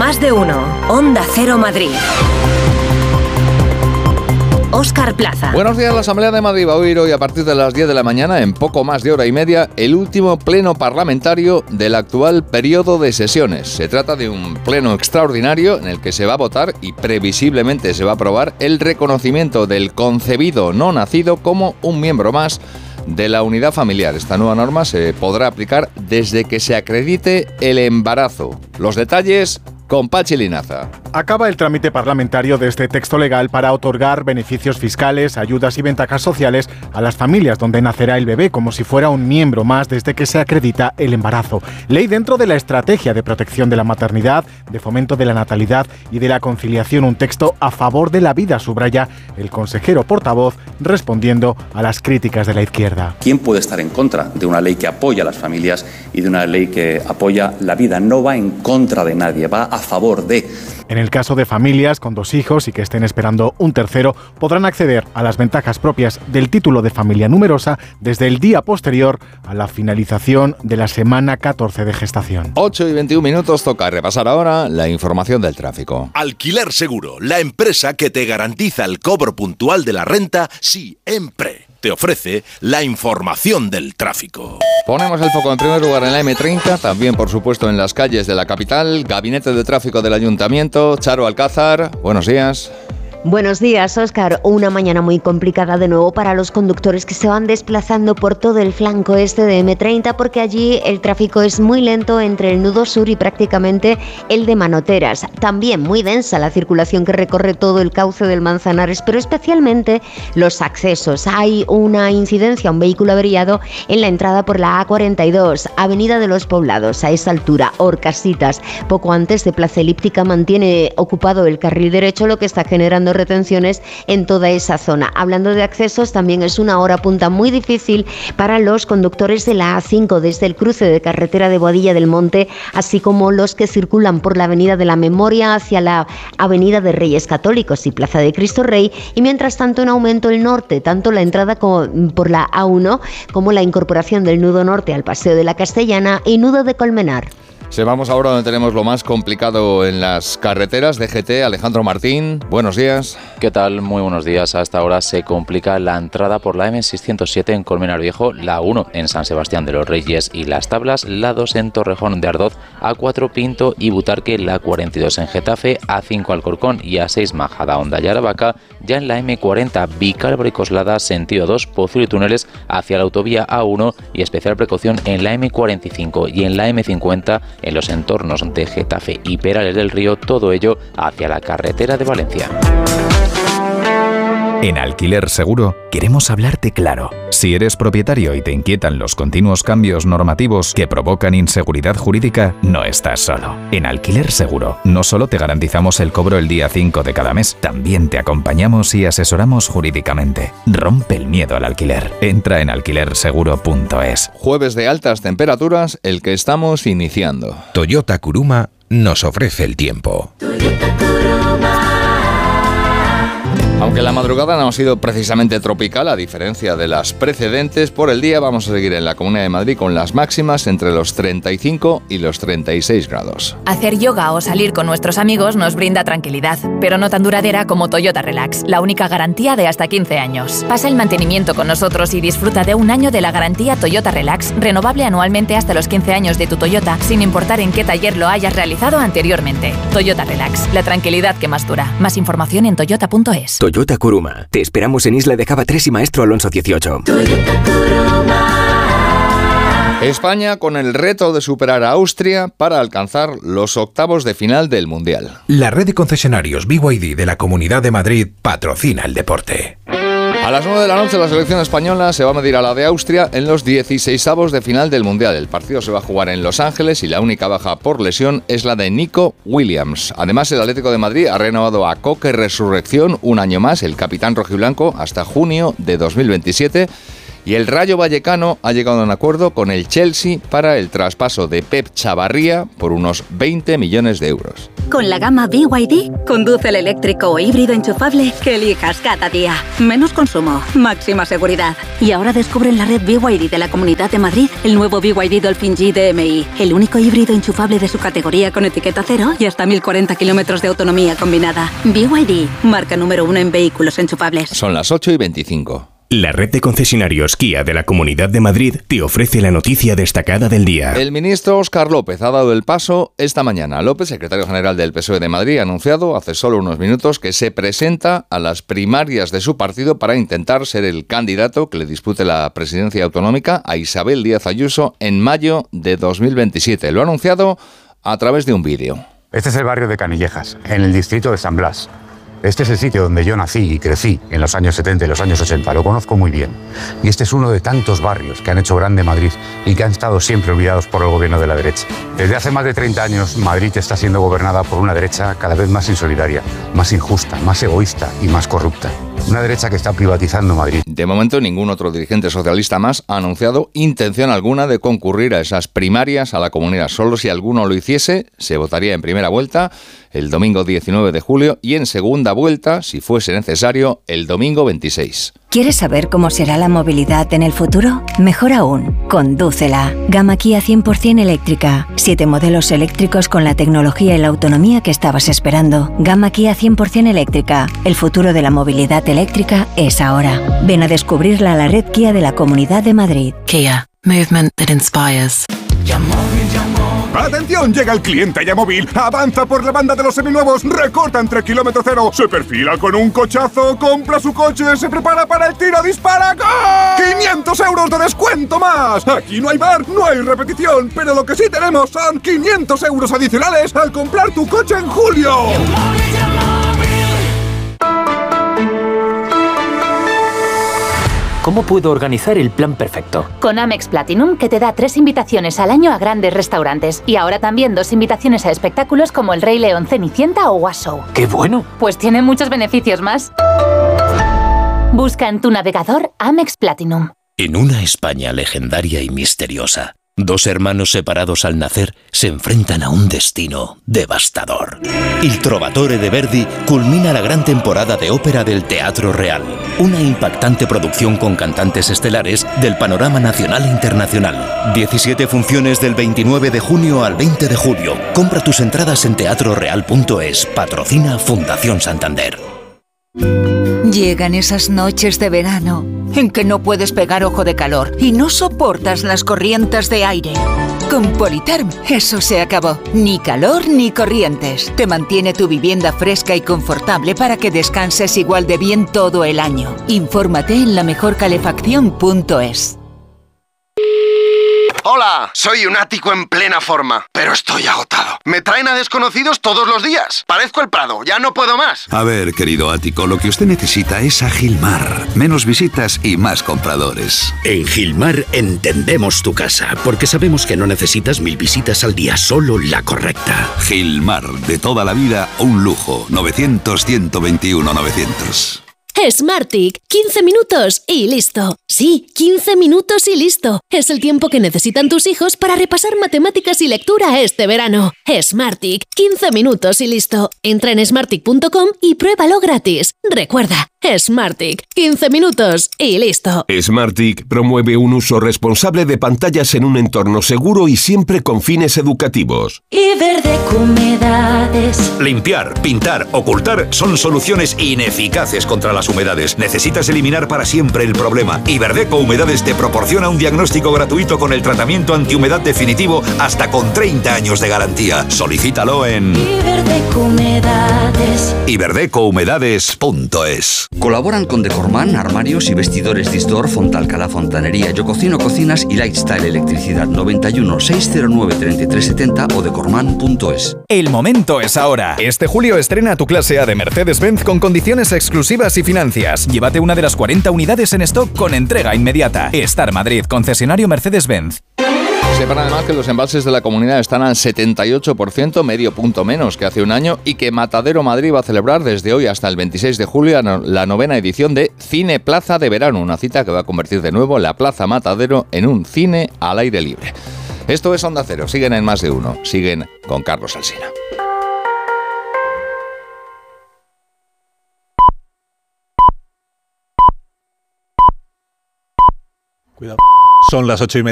Más de uno. Onda Cero Madrid. Óscar Plaza. Buenos días. La Asamblea de Madrid va a oír hoy a partir de las 10 de la mañana, en poco más de hora y media, el último pleno parlamentario del actual periodo de sesiones. Se trata de un pleno extraordinario en el que se va a votar y previsiblemente se va a aprobar el reconocimiento del concebido no nacido como un miembro más de la unidad familiar. Esta nueva norma se podrá aplicar desde que se acredite el embarazo. Los detalles con Pachi Linaza. Acaba el trámite parlamentario de este texto legal para otorgar beneficios fiscales, ayudas y ventajas sociales a las familias donde nacerá el bebé como si fuera un miembro más desde que se acredita el embarazo. Ley dentro de la estrategia de protección de la maternidad, de fomento de la natalidad y de la conciliación, un texto a favor de la vida, subraya el consejero portavoz respondiendo a las críticas de la izquierda. ¿Quién puede estar en contra de una ley que apoya a las familias y de una ley que apoya la vida? No va en contra de nadie, va a favor de. En el caso de familias con 2 hijos y que estén esperando un tercero, podrán acceder a las ventajas propias del título de familia numerosa desde el día posterior a la finalización de la semana 14 de gestación. 8:21, toca repasar ahora la información del tráfico. Alquiler Seguro, la empresa que te garantiza el cobro puntual de la renta siempre. Te ofrece la información del tráfico. Ponemos el foco en primer lugar en la M30, también por supuesto en las calles de la capital. Gabinete de Tráfico del Ayuntamiento, Charo Alcázar, buenos días. Buenos días, Óscar. Una mañana muy complicada de nuevo para los conductores que se van desplazando por todo el flanco este de M30 porque allí el tráfico es muy lento entre el nudo sur y prácticamente el de Manoteras. También muy densa la circulación que recorre todo el cauce del Manzanares, pero especialmente los accesos. Hay una incidencia, un vehículo averiado en la entrada por la A42, Avenida de los Poblados. A esa altura, Orcasitas, poco antes de Plaza Elíptica, mantiene ocupado el carril derecho, lo que está generando retenciones en toda esa zona. Hablando de accesos, también es una hora punta muy difícil para los conductores de la A5 desde el cruce de carretera de Boadilla del Monte, así como los que circulan por la Avenida de la Memoria hacia la Avenida de Reyes Católicos y Plaza de Cristo Rey, y mientras tanto en aumento el norte, tanto la entrada por la A1 como la incorporación del nudo norte al Paseo de la Castellana y nudo de Colmenar. Se vamos ahora donde tenemos lo más complicado en las carreteras. DGT, Alejandro Martín, buenos días. ¿Qué tal? Muy buenos días. A esta hora se complica la entrada por la M607 en Colmenar Viejo, la 1 en San Sebastián de los Reyes y Las Tablas, la 2 en Torrejón de Ardoz, A4 Pinto y Butarque, la 42 en Getafe, A5 Alcorcón y A6 Majadahonda y Aravaca. Ya en la M40 Vicálvaro y Coslada, sentido 2, Pozuelo y Túneles hacia la autovía A1 y especial precaución en la M45 y en la M50 en los entornos de Getafe y Perales del Río, todo ello hacia la carretera de Valencia. En Alquiler Seguro queremos hablarte claro. Si eres propietario y te inquietan los continuos cambios normativos que provocan inseguridad jurídica, no estás solo. En Alquiler Seguro no solo te garantizamos el cobro el día 5 de cada mes, también te acompañamos y asesoramos jurídicamente. Rompe el miedo al alquiler. Entra en alquilerseguro.es. Jueves de altas temperaturas, el que estamos iniciando. Toyota Kuruma nos ofrece el tiempo. Aunque la madrugada no ha sido precisamente tropical, a diferencia de las precedentes, por el día vamos a seguir en la Comunidad de Madrid con las máximas entre los 35 y los 36 grados. Hacer yoga o salir con nuestros amigos nos brinda tranquilidad, pero no tan duradera como Toyota Relax, la única garantía de hasta 15 años. Pasa el mantenimiento con nosotros y disfruta de un año de la garantía Toyota Relax, renovable anualmente hasta los 15 años de tu Toyota, sin importar en qué taller lo hayas realizado anteriormente. Toyota Relax, la tranquilidad que más dura. Más información en toyota.es. Toyota Kuruma. Te esperamos en Isla de Java 3 y Maestro Alonso 18. España con el reto de superar a Austria para alcanzar los octavos de final del Mundial. La red de concesionarios BYD de la Comunidad de Madrid patrocina el deporte. A las 9 de la noche la selección española se va a medir a la de Austria en los 16avos de final del Mundial. El partido se va a jugar en Los Ángeles y la única baja por lesión es la de Nico Williams. Además, el Atlético de Madrid ha renovado a Coque Resurrección un año más, el capitán rojiblanco, hasta junio de 2027. Y el Rayo Vallecano ha llegado a un acuerdo con el Chelsea para el traspaso de Pep Chavarría por unos 20 millones de euros. Con la gama BYD, conduce el eléctrico o híbrido enchufable que elijas cada día. Menos consumo, máxima seguridad. Y ahora descubre en la red BYD de la Comunidad de Madrid el nuevo BYD Dolphin G DMI, el único híbrido enchufable de su categoría con etiqueta cero y hasta 1040 kilómetros de autonomía combinada. BYD, marca número 1 en vehículos enchufables. Son las 8:25. La red de concesionarios Kia de la Comunidad de Madrid te ofrece la noticia destacada del día. El ministro Óscar López ha dado el paso esta mañana. López, secretario general del PSOE de Madrid, ha anunciado hace solo unos minutos que se presenta a las primarias de su partido para intentar ser el candidato que le dispute la presidencia autonómica a Isabel Díaz Ayuso en mayo de 2027. Lo ha anunciado a través de un vídeo. Este es el barrio de Canillejas, en el distrito de San Blas. Este es el sitio donde yo nací y crecí en los años 70 y los años 80, lo conozco muy bien. Y este es uno de tantos barrios que han hecho grande Madrid y que han estado siempre olvidados por el gobierno de la derecha. Desde hace más de 30 años, Madrid está siendo gobernada por una derecha cada vez más insolidaria, más injusta, más egoísta y más corrupta. Una derecha que está privatizando Madrid. De momento, ningún otro dirigente socialista más ha anunciado intención alguna de concurrir a esas primarias a la Comunidad. Solo si alguno lo hiciese, se votaría en primera vuelta el domingo 19 de julio y en segunda vuelta, si fuese necesario, el domingo 26. ¿Quieres saber cómo será la movilidad en el futuro? Mejor aún, condúcela. Gama Kia 100% eléctrica. 7 modelos eléctricos con la tecnología y la autonomía que estabas esperando. Gama Kia 100% eléctrica. El futuro de la movilidad eléctrica es ahora. Ven a descubrirla a la red Kia de la Comunidad de Madrid. Kia. Movement that inspires. ¡Atención! Llega el cliente Yamóvil. Avanza por la banda de los seminuevos. Recorta entre kilómetro cero. Se perfila con un cochazo. Compra su coche. Se prepara para el tiro. ¡Dispara! ¡Gol! 500 euros de descuento más. Aquí no hay bar, no hay repetición. Pero lo que sí tenemos son 500 euros adicionales al comprar tu coche en julio. ¿Cómo puedo organizar el plan perfecto? Con Amex Platinum, que te da 3 invitaciones al año a grandes restaurantes. Y ahora también 2 invitaciones a espectáculos como El Rey León, Cenicienta o Was Show. ¡Qué bueno! Pues tiene muchos beneficios más. Busca en tu navegador Amex Platinum. En una España legendaria y misteriosa, 2 hermanos separados al nacer se enfrentan a un destino devastador. Il Trovatore de Verdi culmina la gran temporada de ópera del Teatro Real, una impactante producción con cantantes estelares del panorama nacional e internacional. 17 funciones del 29 de junio al 20 de julio. Compra tus entradas en teatroreal.es. Patrocina Fundación Santander. Llegan esas noches de verano en que no puedes pegar ojo de calor y no soportas las corrientes de aire. Con Politerm eso se acabó. Ni calor ni corrientes. Te mantiene tu vivienda fresca y confortable para que descanses igual de bien todo el año. Infórmate en lamejorcalefacción.es. Hola, soy un ático en plena forma, pero estoy agotado. Me traen a desconocidos todos los días. Parezco el Prado, ya no puedo más. A ver, querido ático, lo que usted necesita es a Gilmar. Menos visitas y más compradores. En Gilmar entendemos tu casa, porque sabemos que no necesitas 1000 visitas al día, solo la correcta. Gilmar, de toda la vida, un lujo. 900-121-900. Smartick, 15 minutos y listo. Sí, 15 minutos y listo. Es el tiempo que necesitan tus hijos para repasar matemáticas y lectura este verano. Smartick, 15 minutos y listo. Entra en smartick.com y pruébalo gratis. Recuerda, Smartick, 15 minutos y listo. Smartick promueve un uso responsable de pantallas en un entorno seguro y siempre con fines educativos. Iberdeco Humedades. Limpiar, pintar, ocultar son soluciones ineficaces contra las humedades. Necesitas eliminar para siempre el problema. Iberdeco Humedades te proporciona un diagnóstico gratuito con el tratamiento antihumedad definitivo hasta con 30 años de garantía. Solicítalo en Iberdeco Humedades. iberdecohumedades.es. Colaboran con Decorman, armarios y vestidores Disdor, Fontalcalá Fontanería, Yo Cocino Cocinas y Lifestyle Electricidad. 91 609 3370 o decorman.es. El momento es ahora. Este julio estrena tu clase A de Mercedes-Benz con condiciones exclusivas y financias. Llévate una de las 40 unidades en stock con entrega inmediata. Star Madrid, concesionario Mercedes-Benz. Sepan además que los embalses de la comunidad están al 78%, medio punto menos que hace un año, y que Matadero Madrid va a celebrar desde hoy hasta el 26 de julio la 9ª edición de Cine Plaza de Verano, una cita que va a convertir de nuevo la Plaza Matadero en un cine al aire libre. Esto es Onda Cero, siguen en Más de Uno, siguen con Carlos Alsina. Cuidado. Son las 8:30.